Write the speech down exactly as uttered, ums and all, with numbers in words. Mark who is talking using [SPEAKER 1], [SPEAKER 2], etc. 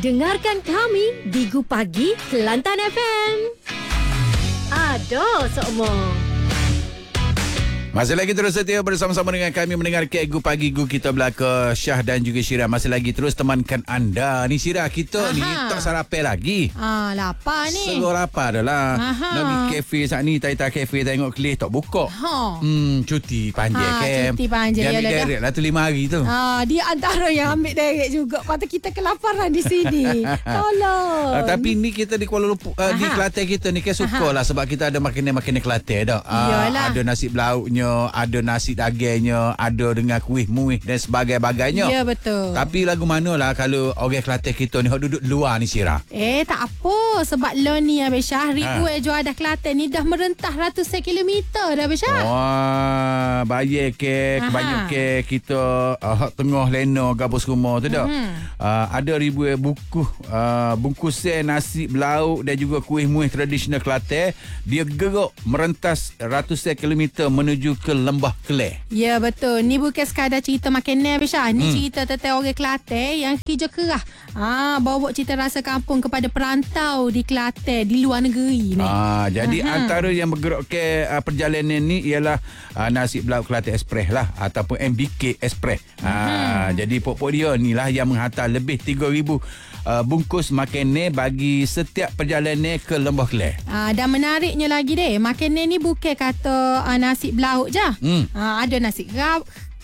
[SPEAKER 1] Dengarkan kami di Gu Pagi Kelantan F M. Ada sokmo.
[SPEAKER 2] Masih lagi terus setia bersama-sama dengan kami mendengar Gu Pagi Gu kita belaka Syah dan juga Syirah. Masih lagi terus temankan anda. Ni Syirah kita Aha. ni tak sarapai lagi.
[SPEAKER 3] Ah, lapar ni.
[SPEAKER 2] Selalu lapar dah lah. Aha. Nak pergi kafe saat ni, tai-tai kafe tengok kelis tak buka.
[SPEAKER 3] Ha.
[SPEAKER 2] Hmm, cuti panjang ha,
[SPEAKER 3] Kem. Cuti panjang.
[SPEAKER 2] Dia ambil direct lah tu lima hari tu.
[SPEAKER 3] Ah, dia antara yang ambil direct juga. Patut kita kelaparan di sini. Tolong.
[SPEAKER 2] Uh, tapi ni kita di Kuala Lumpur, uh, di Kelantan kita ni kan suka lah sebab kita ada makanan-makanan Kelantan dah. Uh, ada nasi belauknya, ada nasi dagingnya, ada dengan kuih muih dan sebagainya.
[SPEAKER 3] Ya, betul.
[SPEAKER 2] Tapi lagu manalah kalau orang Kelantan kita ni hok duduk luar ni Syirah.
[SPEAKER 3] Eh, tak apa. Sebab lo ni Abang Syah, ribu ha. jual dah Kelantan ni dah merentah ratusan kilometer dah Abang Syah.
[SPEAKER 2] Wah, bayar ke, kebanyak ke kita uh, tengah lena gabus rumah tu dah. Mm-hmm. Uh, ada ribu buku uh, bungkusan nasi belauk dan juga kuih muih tradisional Kelantan. Dia gerak merentas ratusan kilometer menuju ke Lembah Keleh.
[SPEAKER 3] Ya, betul. Ni bukan sekadar cerita makanan Abang Syah. Ni hmm. cerita tentang orang Kelantan yang kerja keras. Ah, bawa cerita rasa kampung kepada perantau di Kelantan, di luar negeri ni.
[SPEAKER 2] Ah, jadi Aha. antara yang bergerak ke uh, perjalanan ni ialah uh, nasi belauk Kelantan Express lah ataupun M B K Express. Ah, jadi pokok dia ni lah yang menghantar lebih tiga ribu uh, bungkus makanan bagi setiap perjalanan ke Lembah Keleh.
[SPEAKER 3] Ah, dan menariknya lagi deh, makanan ni bukan kata uh, nasi belauk je. Hmm. Ah, ada nasi